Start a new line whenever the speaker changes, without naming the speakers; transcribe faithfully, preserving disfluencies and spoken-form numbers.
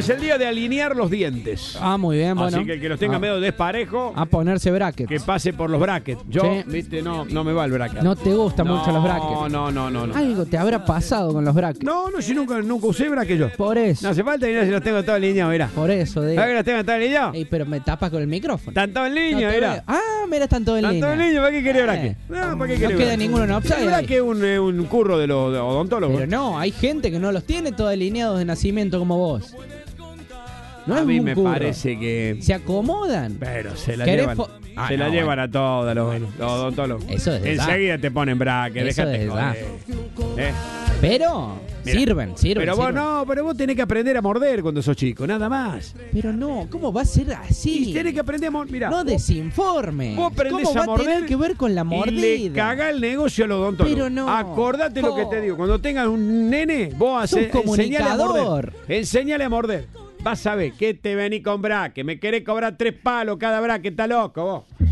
es el día de alinear los dientes.
Ah, muy bien, bueno.
Así que el que los tenga
ah.
medio desparejo,
A ponerse brackets.
que pase por los brackets. Yo,
Sí.
viste, no, no me va el bracket.
No te gustan
no,
mucho los brackets.
No, no, no, no.
Algo te habrá pasado con los brackets.
No, no, si nunca, nunca usé bracket yo.
Por eso.
No hace falta mirar si los tengo todos alineados, mirá.
Por eso, de.
¿Sabes que los tengo todos alineados?
Ey, pero me tapas con el micrófono.
Están todos en
No
línea,
te
mirá.
veo. Ah, mira, están todos en
Están
línea.
todos en línea, ¿para qué querés
Eh.
bracket? No, ¿para qué
No
querés
queda
bracket?
ninguno en offside
El bracket
ahí.
es un, eh, un curro de los de odontólogos.
Pero no, hay gente que no los tiene todos alineados de nacimiento como vos. No
a
es
mí
un
me
curro.
parece que...
Se acomodan.
Pero se la
¿Querés
llevan,
fo- Ah,
se la
no,
llevan a todas los, los odontólogos.
Eso es de
Enseguida te ponen bracket,
Eso
déjate
es de
joder. ¿Eh?
Pero
Mira,
sirven, sirven.
Pero vos
sirven.
no, pero vos tenés que aprender a morder cuando sos chico, nada más.
Pero no, ¿cómo va a ser así?
Y tenés que aprender a morder. Mirá,
No
vos,
desinforme.
vos aprendés
¿Cómo
a
va a tener
morder
que ver con la
y
mordida?
le caga el negocio al odontólogo.
Pero no.
Acordate lo que te digo. Cuando tengas un nene, vos
Sos
hace, enseñale a morder.
comunicador.
Enseñale a morder. Vas a ver que te vení con bracket. Me querés cobrar tres palos cada bracket, está loco vos.